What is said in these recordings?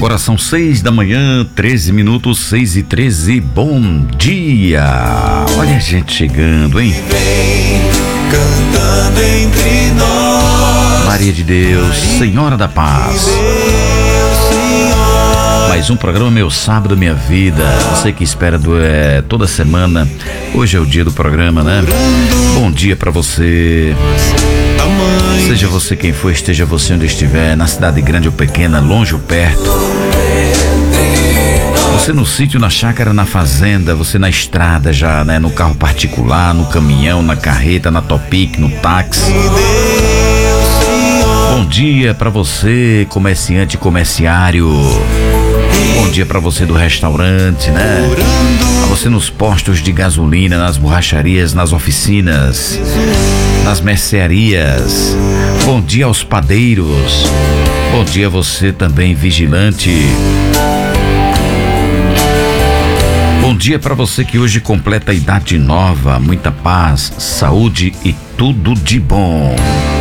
Agora são 6 da manhã, 13 minutos, 6h13. Bom dia! Olha a gente chegando, hein? Vem cantando entre nós, Maria de Deus, Senhora da Paz. Mais um programa Meu Sábado, Minha Vida. Você que espera toda semana. Hoje é o dia do programa, né? Bom dia pra você. Seja você quem for, esteja você onde estiver, na cidade grande ou pequena, longe ou perto. Você no sítio, na chácara, na fazenda, você na estrada já, né? No carro particular, no caminhão, na carreta, na Topic, no táxi. Bom dia pra você, comerciante e comerciário. Bom dia pra você do restaurante, né? Pra você nos postos de gasolina, nas borracharias, nas oficinas, nas mercearias. Bom dia aos padeiros. Bom dia a você também, vigilante. Bom dia pra você que hoje completa a idade nova. Muita paz, saúde e tudo de bom.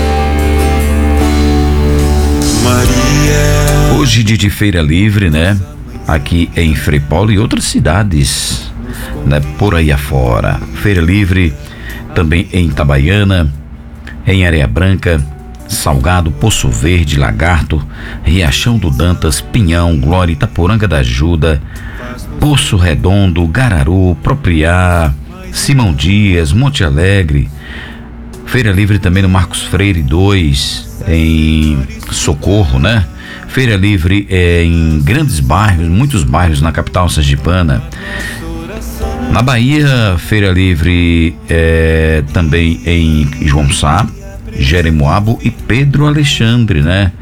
Maria. Hoje dia de feira livre, né? Aqui em Frei Paulo e outras cidades, né? Por aí afora. Feira livre também em Itabaiana, em Areia Branca, Salgado, Poço Verde, Lagarto, Riachão do Dantas, Pinhão, Glória, Itaporanga da Ajuda, Poço Redondo, Gararu, Propriá, Simão Dias, Monte Alegre. Feira livre também no Marcos Freire 2, em Socorro, né? Feira livre em grandes bairros, muitos bairros na capital sergipana. Na Bahia, feira livre também em João Sá, Jeremoabo e Pedro Alexandre, né?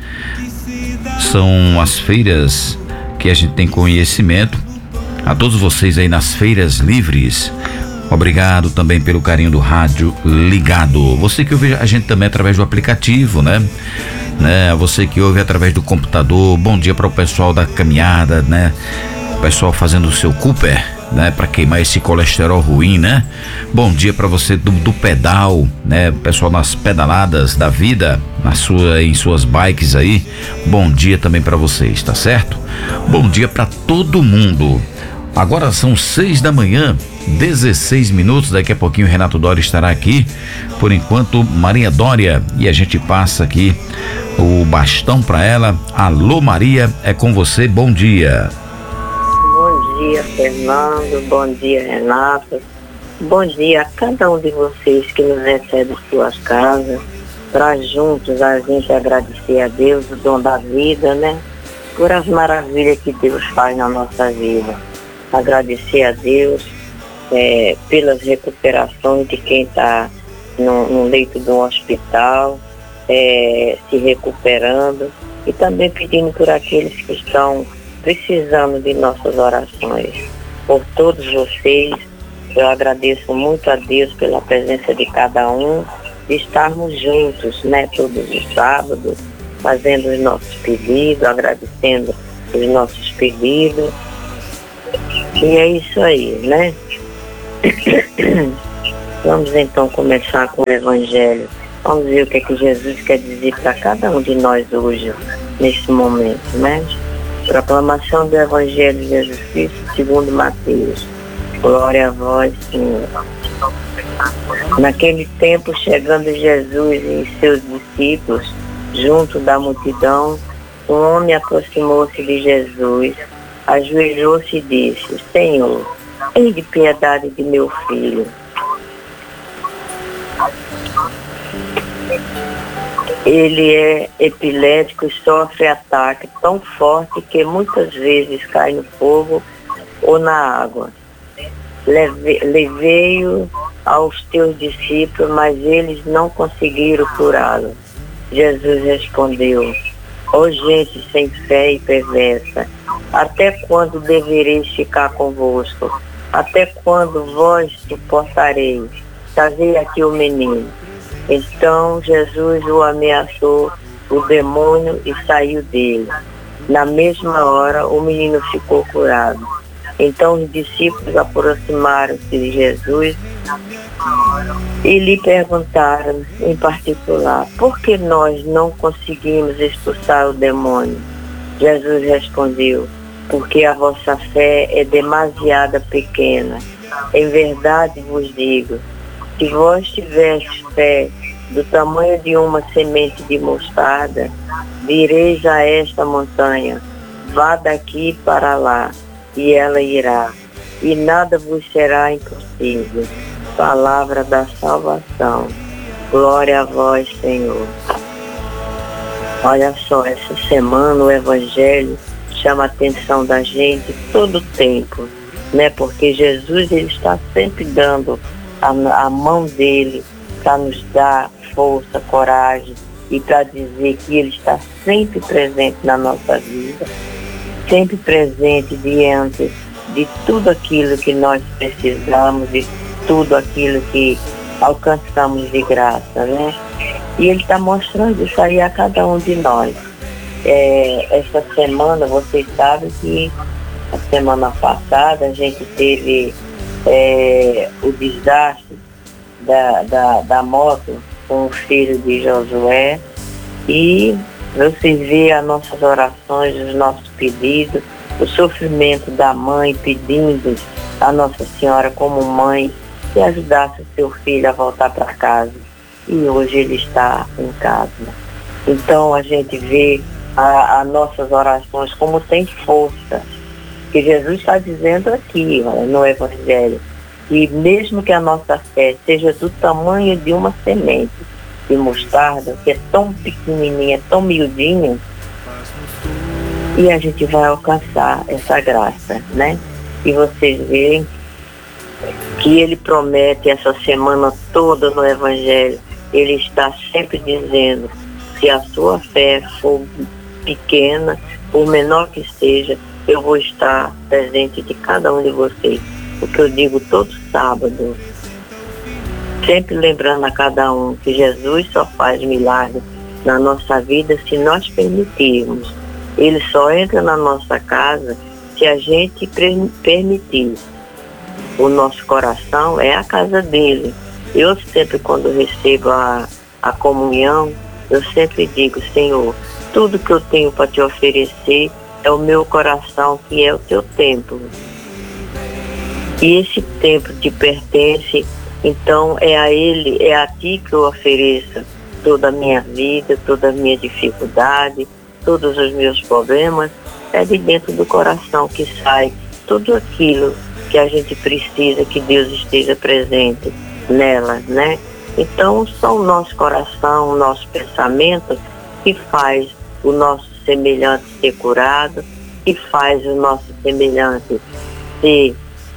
São as feiras que a gente tem conhecimento. A todos vocês aí nas feiras livres, obrigado também pelo carinho do rádio ligado. Você que ouve a gente também através do aplicativo, né? Você que ouve através do computador, bom dia para o pessoal da caminhada, né? O pessoal fazendo o seu Cooper, né? Para queimar esse colesterol ruim, né? Bom dia para você do pedal, né? Pessoal nas pedaladas da vida, em suas bikes aí. Bom dia também para vocês, tá certo? Bom dia para todo mundo. Agora são 6 da manhã, 16 minutos. Daqui a pouquinho o Renato Dória estará aqui. Por enquanto, Maria Dória, e a gente passa aqui o bastão para ela. Alô, Maria, é com você. Bom dia. Bom dia, Fernando. Bom dia, Renato. Bom dia a cada um de vocês que nos recebe em suas casas, para juntos a gente agradecer a Deus o dom da vida, né? Por as maravilhas que Deus faz na nossa vida. Agradecer a Deus pelas recuperações de quem está no leito de um hospital, se recuperando, e também pedindo por aqueles que estão precisando de nossas orações. Por todos vocês, eu agradeço muito a Deus pela presença de cada um, de estarmos juntos, né, todos os sábados, fazendo os nossos pedidos, agradecendo os nossos pedidos. E é isso aí, né? Vamos então começar com o Evangelho. Vamos ver o que é que Jesus quer dizer para cada um de nós hoje, nesse momento, né? Proclamação do Evangelho de Jesus Cristo segundo Mateus. Glória a vós, Senhor. Naquele tempo, chegando Jesus e seus discípulos junto da multidão, um homem aproximou-se de Jesus, ajoelhou-se e disse: Senhor, tem de piedade de meu filho. Ele é epilético e sofre ataque tão forte que muitas vezes cai no fogo ou na água. Levei-o aos teus discípulos, mas eles não conseguiram curá-lo. Jesus respondeu: ó gente sem fé e perversa, até quando devereis ficar convosco? Até quando vós suportareis? Trazei aqui o menino. Então Jesus o ameaçou, o demônio, e saiu dele. Na mesma hora o menino ficou curado. Então os discípulos aproximaram-se de Jesus e lhe perguntaram em particular: por que nós não conseguimos expulsar o demônio? Jesus respondeu: porque a vossa fé é demasiada pequena. Em verdade vos digo, se vós tiverdes fé do tamanho de uma semente de mostarda, direis a esta montanha: vá daqui para lá, e ela irá, e nada vos será impossível. Palavra da salvação. Glória a vós, Senhor. Olha só, essa semana o Evangelho chama a atenção da gente todo o tempo, né? Porque Jesus, ele está sempre dando a mão dele para nos dar força, coragem e para dizer que ele está sempre presente na nossa vida, sempre presente diante de tudo aquilo que nós precisamos, de tudo aquilo que alcançamos de graça, né? E ele está mostrando isso aí a cada um de nós. Esta semana, vocês sabem que a semana passada a gente teve o desastre da moto com o filho de Josué, e vocês veem as nossas orações, os nossos pedidos, o sofrimento da mãe pedindo a Nossa Senhora como mãe que ajudasse o seu filho a voltar para casa. E hoje ele está em casa. Então a gente vê as nossas orações como tem força. Que Jesus está dizendo aqui, ó, no Evangelho, que mesmo que a nossa fé seja do tamanho de uma semente de mostarda, que é tão pequenininha, tão miudinha, e a gente vai alcançar essa graça, né? E vocês veem que ele promete essa semana toda no Evangelho. Ele está sempre dizendo: se a sua fé for pequena, por menor que seja, eu vou estar presente de cada um de vocês. O que eu digo todo sábado, sempre lembrando a cada um que Jesus só faz milagre na nossa vida se nós permitirmos. Ele só entra na nossa casa se a gente permitir. O nosso coração é a casa dele. Eu sempre, quando recebo a comunhão, eu sempre digo: Senhor, tudo que eu tenho para te oferecer é o meu coração, que é o teu templo. E esse templo te pertence, então é a ele, é a ti que eu ofereço toda a minha vida, toda a minha dificuldade, todos os meus problemas. É de dentro do coração que sai tudo aquilo que a gente precisa que Deus esteja presente nela, né? Então só o nosso coração, o nosso pensamento que faz o nosso semelhante ser curado, que faz o nosso semelhante ser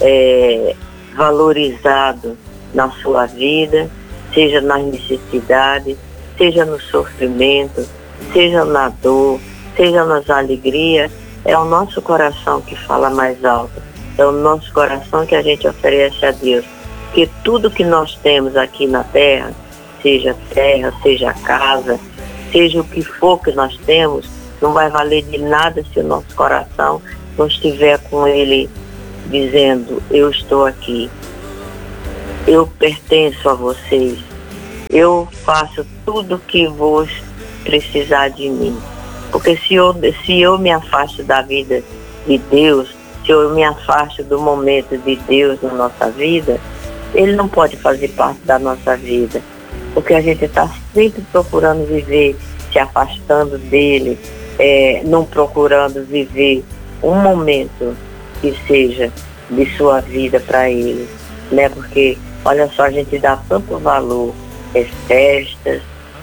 valorizado na sua vida, seja nas necessidades, seja no sofrimento, seja na dor, seja nas alegrias. É o nosso coração que fala mais alto, é o nosso coração que a gente oferece a Deus. Porque tudo que nós temos aqui na terra, seja casa, seja o que for que nós temos, não vai valer de nada se o nosso coração não estiver com ele dizendo: eu estou aqui, eu pertenço a vocês, eu faço tudo que vos precisar de mim. Porque se eu me afasto da vida de Deus, se eu me afasto do momento de Deus na nossa vida, ele não pode fazer parte da nossa vida. Porque a gente está sempre procurando viver, se afastando dele, não procurando viver um momento que seja de sua vida para ele, né? Porque, olha só, a gente dá tanto valor, festas,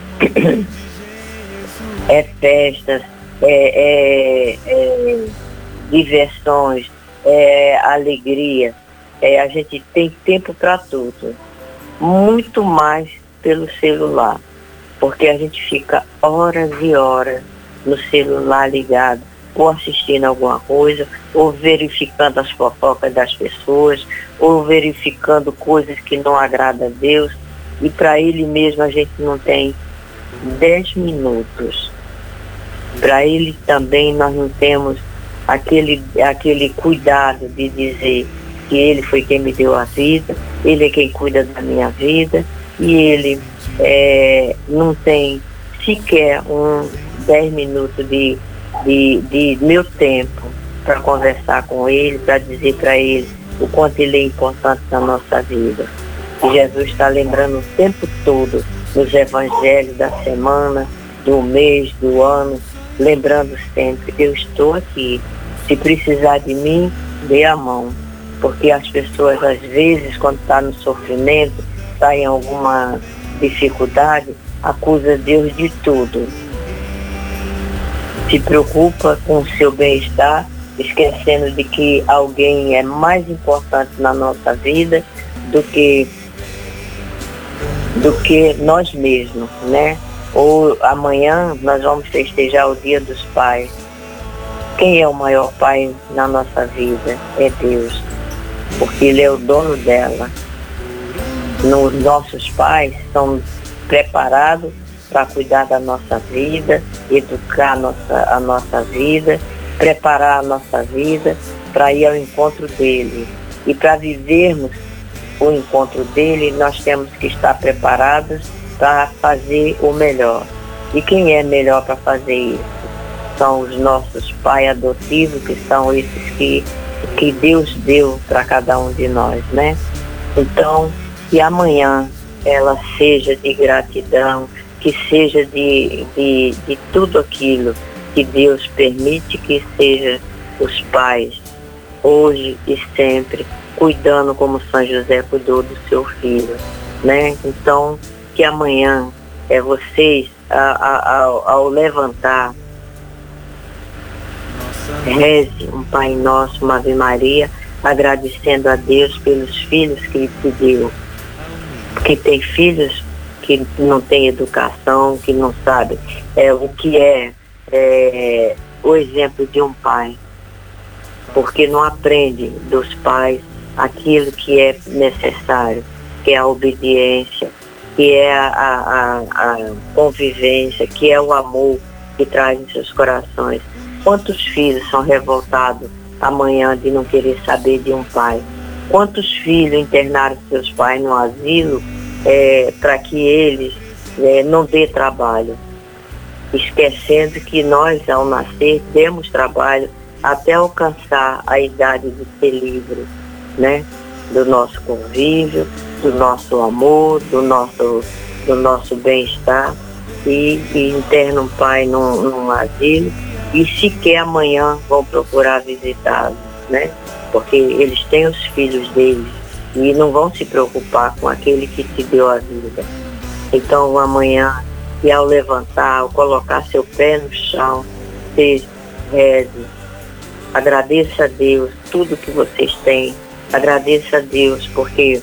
diversões, alegria, a gente tem tempo para tudo, muito mais pelo celular, porque a gente fica horas e horas no celular ligado, ou assistindo alguma coisa, ou verificando as fofocas das pessoas, ou verificando coisas que não agradam a Deus, e para ele mesmo a gente não tem 10 minutos. Para ele também nós não temos aquele cuidado de dizer que ele foi quem me deu a vida, ele é quem cuida da minha vida, e ele não tem sequer 10 minutos de de meu tempo para conversar com ele, para dizer para ele o quanto ele é importante na nossa vida. E Jesus está lembrando o tempo todo nos evangelhos da semana, do mês, do ano, lembrando sempre, eu estou aqui. Se precisar de mim, dê a mão. Porque as pessoas, às vezes, quando está no sofrimento, está em alguma dificuldade, acusa Deus de tudo. Se preocupa com o seu bem-estar, esquecendo de que alguém é mais importante na nossa vida do que nós mesmos, né? Ou amanhã nós vamos festejar o Dia dos Pais. Quem é o maior pai na nossa vida? É Deus, porque Ele é o dono dela. Os nossos pais são preparados para cuidar da nossa vida, educar a nossa vida, preparar a nossa vida para ir ao encontro dele. E para vivermos o encontro dele, nós temos que estar preparados para fazer o melhor. E quem é melhor para fazer isso? São os nossos pais adotivos, que são esses que Deus deu para cada um de nós, né? Então, que amanhã ela seja de gratidão, que seja de tudo aquilo que Deus permite que seja os pais, hoje e sempre, cuidando como São José cuidou do seu filho, né? Então, que amanhã vocês, ao levantar, reze um Pai Nosso, uma Ave Maria, agradecendo a Deus pelos filhos que Ele te deu. Porque tem filhos que não têm educação, que não sabem o que é o exemplo de um pai. Porque não aprende dos pais aquilo que é necessário, que é a obediência, que é a convivência, que é o amor que traz em seus corações. Quantos filhos são revoltados amanhã de não querer saber de um pai? Quantos filhos internaram seus pais no asilo para que eles não dê trabalho? Esquecendo que nós, ao nascer, demos trabalho até alcançar a idade de ser livre, né? Do nosso convívio, do nosso amor, do nosso bem-estar, e interna um pai num asilo, e sequer amanhã vão procurar visitá-los, né? Porque eles têm os filhos deles e não vão se preocupar com aquele que te deu a vida. Então amanhã, e ao levantar, ao colocar seu pé no chão, você reze, agradeça a Deus tudo que vocês têm, agradeça a Deus porque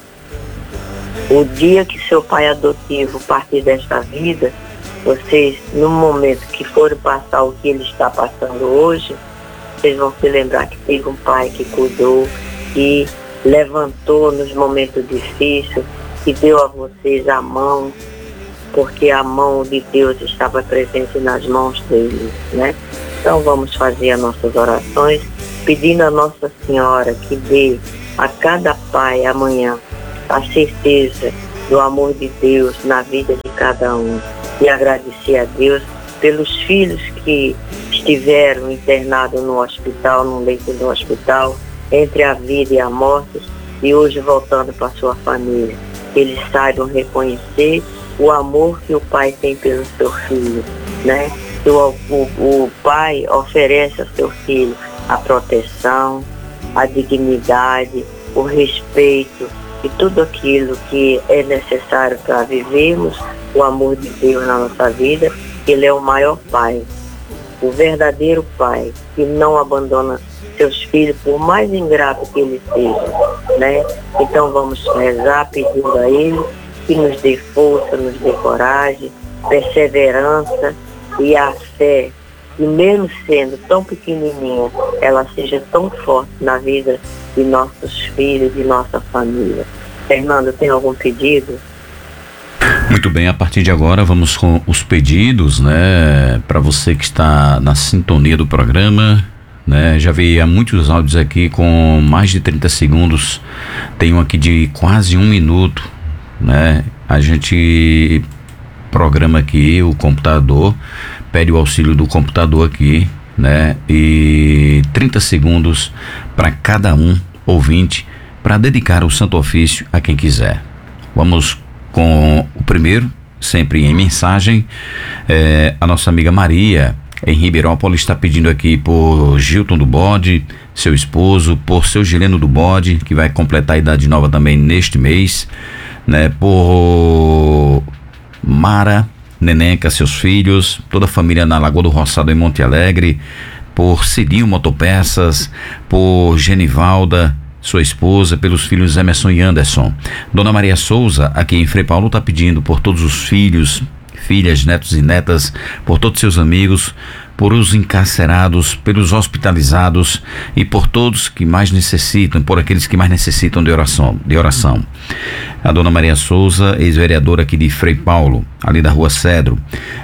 o dia que seu pai adotivo partir desta vida, vocês, no momento que forem passar o que ele está passando hoje, vocês vão se lembrar que teve um pai que cuidou, que levantou nos momentos difíceis, que deu a vocês a mão, porque a mão de Deus estava presente nas mãos dele, né? Então vamos fazer as nossas orações, pedindo a Nossa Senhora que dê a cada pai amanhã a certeza do amor de Deus na vida de cada um. E agradecer a Deus pelos filhos que estiveram internados no hospital, no leito do hospital, entre a vida e a morte, e hoje voltando para sua família. Eles saibam reconhecer o amor que o pai tem pelo seu filho, né? O pai oferece ao seu filho a proteção, a dignidade, o respeito e tudo aquilo que é necessário para vivermos o amor de Deus na nossa vida. Ele é o maior pai, o verdadeiro pai, que não abandona seus filhos, por mais ingrato que ele seja, né? Então vamos rezar pedindo a Ele que nos dê força, nos dê coragem, perseverança e a fé, que mesmo sendo tão pequenininha, ela seja tão forte na vida de nossos filhos, de nossa família. Fernando, tem algum pedido? Muito bem, a partir de agora vamos com os pedidos, né? Para você que está na sintonia do programa, né? Já vi há muitos áudios aqui com mais de 30 segundos, tem um aqui de quase 1 minuto, né? A gente programa aqui o computador, pede o auxílio do computador aqui né? E 30 segundos para cada um ouvinte para dedicar o Santo Ofício a quem quiser. Vamos com o primeiro, sempre em mensagem. A nossa amiga Maria, em Ribeirópolis, está pedindo aqui por Gilton do Bode, seu esposo, por seu Gileno do Bode, que vai completar a idade nova também neste mês, né? Por Mara Nenenca, seus filhos, toda a família na Lagoa do Roçado em Monte Alegre, por Cidinho Motopeças, por Genivalda, sua esposa, pelos filhos Emerson e Anderson. Dona Maria Souza, aqui em Frei Paulo, está pedindo por todos os filhos, filhas, netos e netas, por todos seus amigos, por os encarcerados, pelos hospitalizados e por todos que mais necessitam, por aqueles que mais necessitam de oração. A Dona Maria Souza, ex-vereadora aqui de Frei Paulo, ali da Rua Cedro.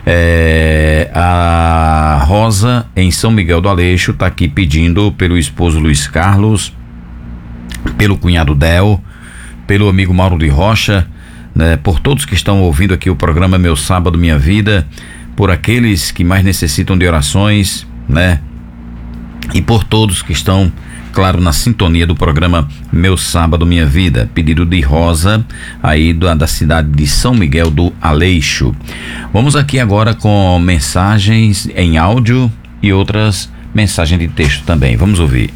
A Rosa, em São Miguel do Aleixo, está aqui pedindo pelo esposo Luiz Carlos, pelo cunhado Del, pelo amigo Mauro de Rocha, né, por todos que estão ouvindo aqui o programa Meu Sábado Minha Vida, por aqueles que mais necessitam de orações, né, e por todos que estão, claro, na sintonia do programa Meu Sábado Minha Vida. Pedido de Rosa, aí da cidade de São Miguel do Aleixo. Vamos aqui agora com mensagens em áudio e outras mensagens de texto também. Vamos ouvir.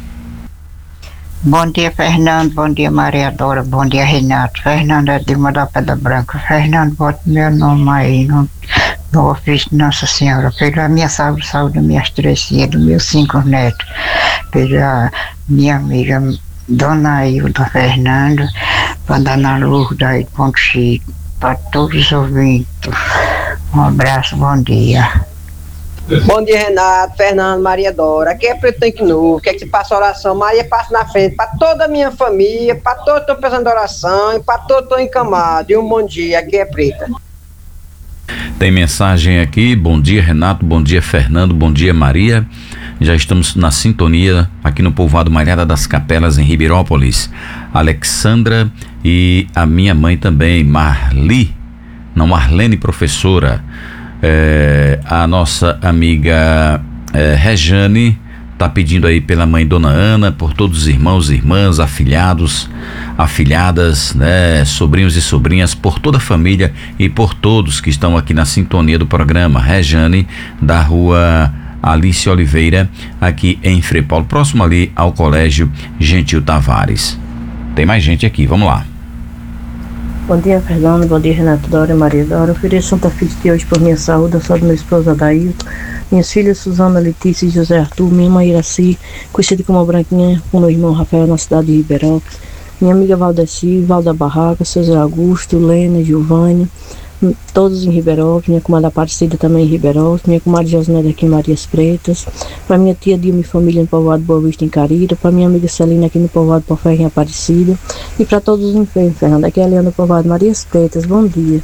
Bom dia, Fernando. Bom dia, Maria Dora. Bom dia, Renato. Fernando é Dilma da Pedra Branca. Fernando, bote meu nome aí no ofício de Nossa Senhora, pela minha saúde das minhas 3 filhas, dos meus 5 netos, pela minha amiga Dona Hilda Fernando, para Dona Lourdes aí de Ponto Chico, para todos os ouvintes. Um abraço, bom dia. Bom dia, Renato, Fernando, Maria Dora. Aqui é Preto Tanque Novo. Quer que se passe oração? Maria passa na frente para toda a minha família, para todos que estão precisando de oração e para todos que estão encamados. E um bom dia. Aqui é Preta. Tem mensagem aqui. Bom dia, Renato. Bom dia, Fernando. Bom dia, Maria. Já estamos na sintonia aqui no povoado Malhada das Capelas, em Ribeirópolis. Alexandra e a minha mãe também, Marlene, professora. A nossa amiga Rejane está pedindo aí pela mãe Dona Ana, por todos os irmãos e irmãs, afilhados, afilhadas, né, sobrinhos e sobrinhas, por toda a família e por todos que estão aqui na sintonia do programa. Rejane, da Rua Alice Oliveira, aqui em Frei Paulo, próximo ali ao Colégio Gentil Tavares. Tem mais gente aqui, vamos lá. Bom dia, Fernando. Bom dia, Renato Dora e Maria Dora. Ofereço Santa Fé de hoje por minha saúde, a saúde do meu esposo Adailton, minhas filhas Suzana, Letícia e José Arthur, minha mãe Iraci, conhecida como a Branquinha, com meu irmão Rafael na cidade de Ribeirópolis, minha amiga Valdeci, Valda Barraca, César Augusto, Lena, Giovânia, todos em Ribeirópolis, minha comadre Aparecida também em Ribeirópolis, minha comadre Josneda aqui em Marias Pretas, para minha tia Dilma e família no povoado Boa Vista em Carira, para minha amiga Celina aqui no povoado Porferro em Aparecida, e para todos os enfermos, Fernando. Aqui é a Leandro do povoado Marias Pretas. Bom dia.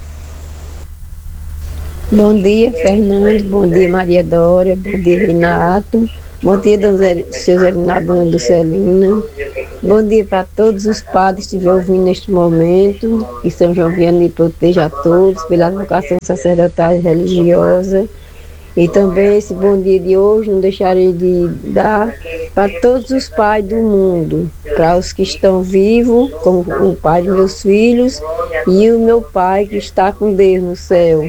Bom dia, Fernando. Bom dia, Maria Dora. Bom dia, Renato. Bom dia, seu Zé Renato, dona Lucelina. Bom dia para todos os padres que estiverem ouvindo neste momento. Que São João Vianney proteja a todos pela vocação sacerdotal e religiosa. E também esse bom dia de hoje não deixarei de dar para todos os pais do mundo, para os que estão vivos, como o pai de meus filhos e o meu pai que está com Deus no céu.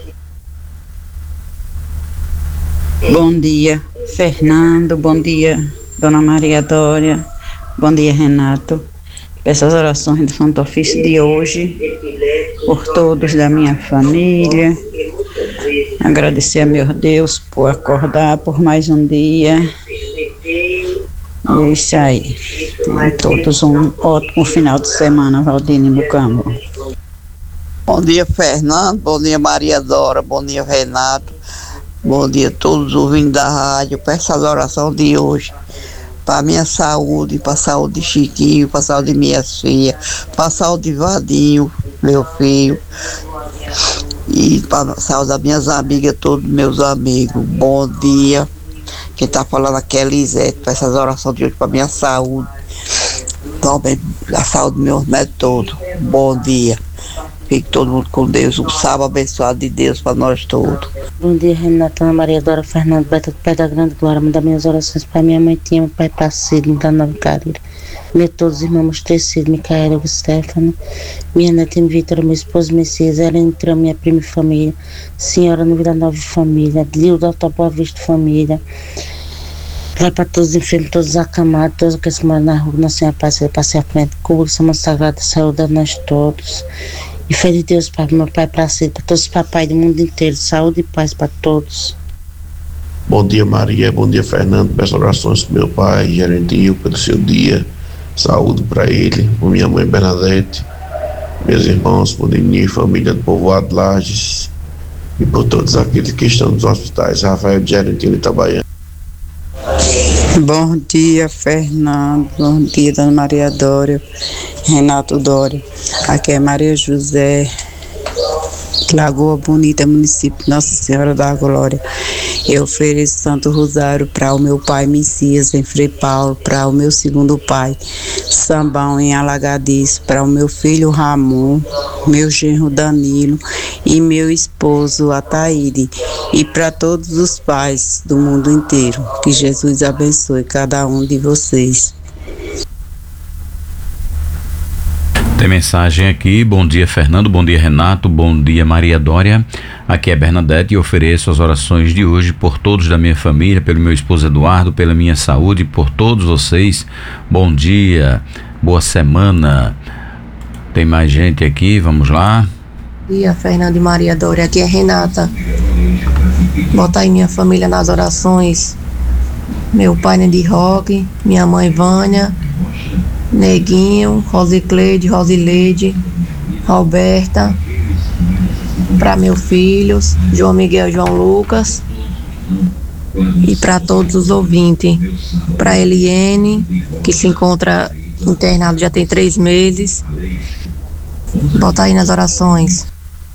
Bom dia, Fernando. Bom dia, Dona Maria Dória. Bom dia, Renato. Peço as orações do Santo Ofício de hoje por todos da minha família. Agradecer a meu Deus por acordar por mais um dia. E é isso aí. A todos um ótimo final de semana, Valdine Mucambo. Bom dia, Fernando. Bom dia, Maria Dora. Bom dia, Renato. Bom dia a todos os ouvintes da rádio. Peço as orações de hoje para a minha saúde, para a saúde de Chiquinho, para a saúde de minhas filhas, para a saúde de Vadinho, meu filho, e para a saúde das minhas amigas, todos meus amigos. Bom dia. Quem está falando aqui é Elisete. Peço as orações de hoje para a minha saúde, também a saúde dos meus netos todos. Bom dia. Fique todo mundo com Deus. Um sábado abençoado de Deus para nós todos. Bom dia, Renata, Ana Maria Dora, Fernando, Beto do Pé da Grande Glória. Mandar minhas orações para minha mãe, Tia, meu pai Placido, da Nova Cadeira. Todos os irmãos Tecido, Micaela e Stefano. Minha neta Vitória, meu esposo Messias, ela entrou, minha prima e família. Senhora no Vila Nova Família. Lilda Alta Boa Vista Família. Vai para todos os enfermos, todos os acamados, todos aqueles que moram na rua, Nossa Senhora Aparecida, passe à frente, cubra, Sama Sagrada, saúde a nós todos. E fé de Deus para meu pai Placido, para todos os papais do mundo inteiro, saúde e paz para todos. Bom dia, Maria, bom dia, Fernando. Peço orações para meu pai, Gerentil, pelo seu dia. Saúde para ele, por minha mãe Bernadette, meus irmãos, por Nini, família do povoado Lages, e por todos aqueles que estão nos hospitais. Rafael Gerentil de Itabaiana. Bom dia, Fernando. Bom dia, Dona Maria Dória, Renato Dória. Aqui é Maria José, Lagoa Bonita, município Nossa Senhora da Glória. Eu ofereço Santo Rosário para o meu pai Messias em Frei Paulo, para o meu segundo pai Sambão em Alagadiço, para o meu filho Ramon, meu genro Danilo e meu esposo Ataíde, e para todos os pais do mundo inteiro. Que Jesus abençoe cada um de vocês. Tem mensagem aqui. Bom dia, Fernando, bom dia, Renato, bom dia, Maria Dória. Aqui é Bernadette e ofereço as orações de hoje por todos da minha família, pelo meu esposo Eduardo, pela minha saúde, por todos vocês. Bom dia, boa semana. Tem mais gente aqui, vamos lá. Bom dia, Fernando e Maria Dória. Aqui é Renata. Bota aí minha família nas orações. Meu pai Nendi Roque, minha mãe Vânia, Neguinho, Rosicleide, Rosileide, Roberta, para meus filhos, João Miguel e João Lucas, e para todos os ouvintes, para Eliene, que se encontra internado já tem 3 meses. Bota aí nas orações.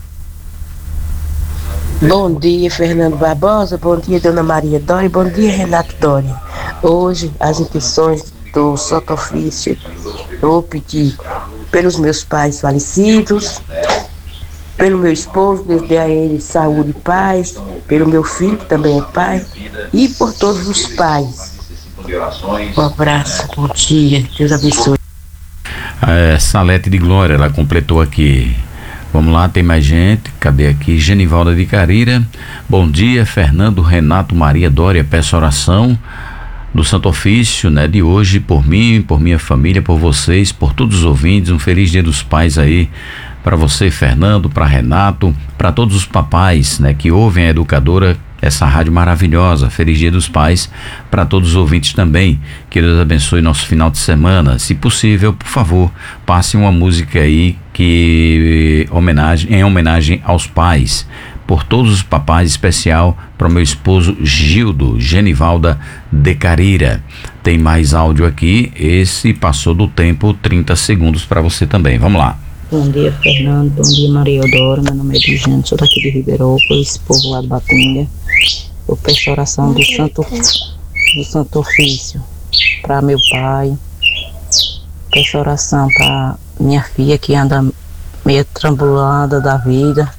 Bom dia, Fernando Barbosa, bom dia, Dona Maria Dória, bom dia, Renato Dória. Hoje, as intenções do Santo Ofício, eu vou pedir pelos meus pais falecidos, pelo meu esposo, Deus dê a ele saúde e paz, pelo meu filho, que também é pai, e por todos os pais. Um abraço, bom dia, Deus abençoe. Salete de Glória, ela completou aqui. Vamos lá, tem mais gente. Cadê aqui? Genivalda de Carira. Bom dia, Fernando, Renato, Maria Dória. Peço oração do Santo Ofício, né, de hoje, por mim, por minha família, por vocês, por todos os ouvintes. Um feliz Dia dos Pais aí para você, Fernando, para Renato, para todos os papais, né, que ouvem a Educadora, essa rádio maravilhosa. Feliz Dia dos Pais para todos os ouvintes também. Que Deus abençoe nosso final de semana. Se possível, por favor, passe uma música aí em homenagem aos pais, por todos os papais, especial para o meu esposo Gildo, Genivalda de Carira. Tem mais áudio aqui, esse passou do tempo, 30 segundos para você também. Vamos lá. Bom dia, Fernando, bom dia, Maria Dora. Meu nome é Dijane, sou daqui de Ribeirópolis, povo lá de Batinga. Eu peço oração do Santo Ofício para meu pai. Peço oração para minha filha que anda meio trambulada da vida.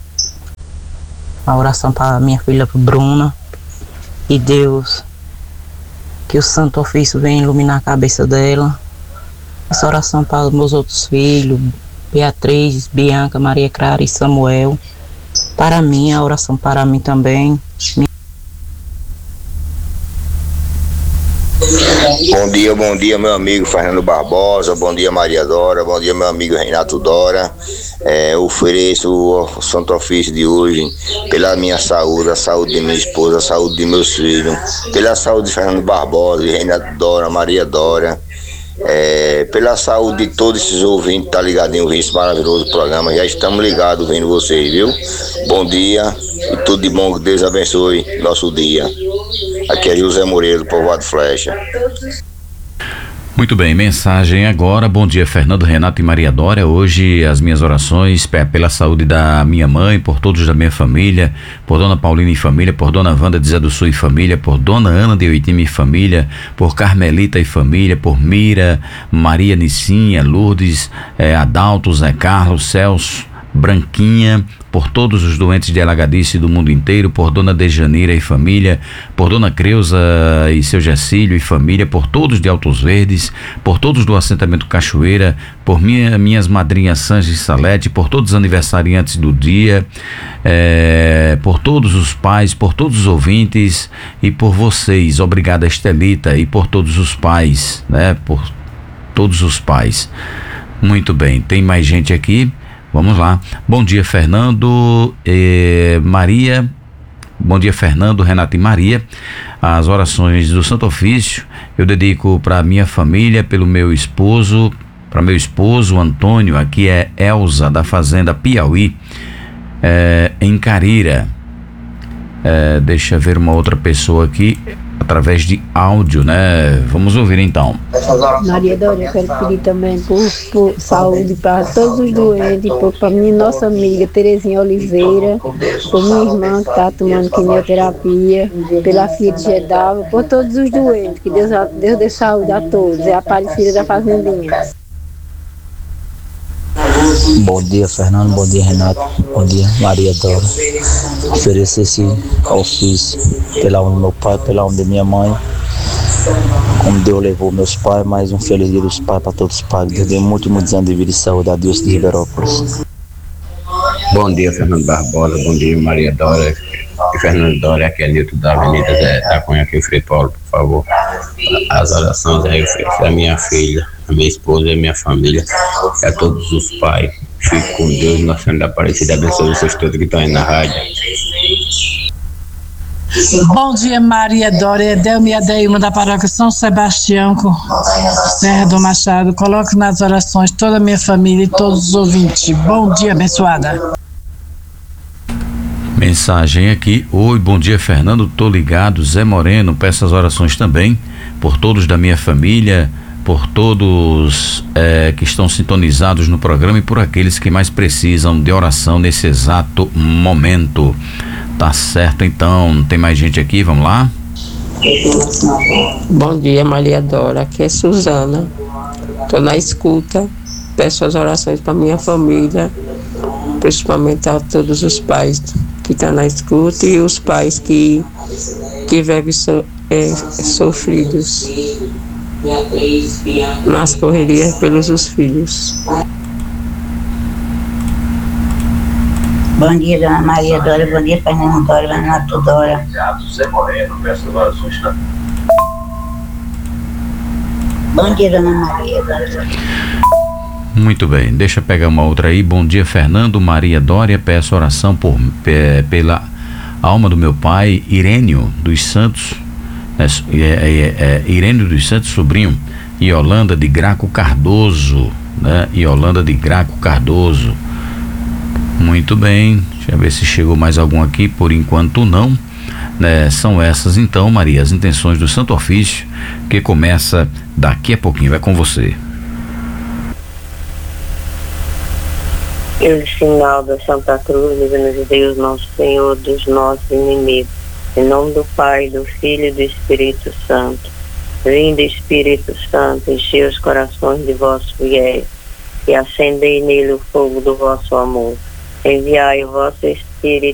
A oração para minha filha Bruna. E Deus, que o Santo Ofício venha iluminar a cabeça dela. Essa oração para os meus outros filhos, Beatriz, Bianca, Maria Clara e Samuel. Para mim, a oração para mim também. Bom dia, meu amigo Fernando Barbosa, bom dia, Maria Dora, bom dia, meu amigo Renato Dora. Eu ofereço o Santo Ofício de hoje pela minha saúde, a saúde de minha esposa, a saúde de meus filhos, pela saúde de Fernando Barbosa, de Renato Dora, Maria Dora, pela saúde de todos esses ouvintes que tá ligadinho nesse maravilhoso programa. Já estamos ligados vendo vocês, viu? Bom dia e tudo de bom, que Deus abençoe nosso dia. Aqui é José Moreira, do Povoado Flecha. Muito bem, mensagem agora. Bom dia, Fernando, Renato e Maria Dória. Hoje as minhas orações pela saúde da minha mãe, por todos da minha família, por Dona Paulina e família, por Dona Wanda de Zé do Sul e família, por Dona Ana de Oitima e família, por Carmelita e família, por Mira, Maria Nicinha, Lourdes, Adalto, Zé Carlos, Celso, Branquinha, por todos os doentes de alagadice do mundo inteiro, por Dona Dejanira e família, por Dona Creuza e seu Gessílio e família, por todos de Altos Verdes, por todos do assentamento Cachoeira, por minhas madrinhas Sanja e Salete, por todos os aniversariantes do dia, por todos os pais, por todos os ouvintes e por vocês. Obrigada, Estelita, e por todos os pais, né? Por todos os pais. Muito bem, tem mais gente aqui. Vamos lá. Bom dia, Fernando, Maria. Bom dia, Fernando, Renato e Maria. As orações do Santo Ofício eu dedico para minha família, pelo meu esposo, para meu esposo Antônio. Aqui é Elza, da Fazenda Piauí, em Carira. Deixa eu ver uma outra pessoa aqui, através de áudio, né? Vamos ouvir então. Maria Dora, eu quero pedir também por saúde para todos os doentes, para nossa amiga Terezinha Oliveira, por minha irmã que está tomando quimioterapia, pela filha de Gedalva, por todos os doentes, que Deus dê saúde a todos. É a Aparecida da Fazendinha. Bom dia, Fernando, bom dia, Renato, bom dia, Maria Dora. Oferecer esse ofício pela alma do meu pai, pela alma da minha mãe. Como Deus levou meus pais, mais um feliz dia dos pais para todos os pais. Deus dê muitos anos de vida e saúde. Adeus de Ribeirópolis. Bom dia, Fernando Barbosa, bom dia, Maria Dora. E Fernando Dora, aqui é Nilton da Avenida da Cunha, aqui em Frei Paulo, por favor. As orações aí, a minha filha, a minha esposa e a minha família, e a todos os pais. Fique com Deus, Nossa Senhora da Aparecida, abençoe vocês todos que estão aí na rádio. Bom dia, Maria Dora, Edelma e Adeilma da Paróquia São Sebastião, Serra do Machado. Coloque nas orações toda a minha família e todos os ouvintes. Bom dia, abençoada. Mensagem aqui. Oi, bom dia, Fernando, tô ligado. Zé Moreno, peço as orações também por todos da minha família, por todos que estão sintonizados no programa e por aqueles que mais precisam de oração nesse exato momento. Tá certo, então. Tem mais gente aqui, vamos lá? Bom dia, Maria Dora, aqui é Suzana, tô na escuta, peço as orações para minha família, principalmente a todos os pais que estão na escuta e os pais que vivem sofridos nas correrias pelos filhos. Bom dia, Dona Maria Dora, bom dia, Fernando Dora, Renato Dora. Bom dia, Dona Maria Dora. Muito bem, deixa eu pegar uma outra aí. Bom dia, Fernando, Maria Dória, peço oração pela alma do meu pai, Irênio dos Santos, Irênio dos Santos, sobrinho, Yolanda de Graco Cardoso, né? Yolanda de Graco Cardoso. Muito bem, deixa eu ver se chegou mais algum aqui, por enquanto não, né? São essas então, Maria, as intenções do Santo Ofício, que começa daqui a pouquinho. Vai com você. Pelo sinal da Santa Cruz, livra-nos Deus, nosso Senhor, dos nossos inimigos. Em nome do Pai, do Filho e do Espírito Santo. Vinde, Espírito Santo, enchei os corações de vossos fiéis e acendei nele o fogo do vosso amor. Enviai o vosso Espírito